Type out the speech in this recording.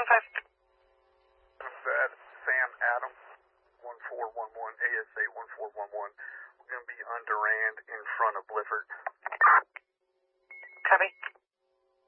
office. That Sam Adam, 1411, ASA 1411. We're going to be on Durand in front of Blifford. Copy.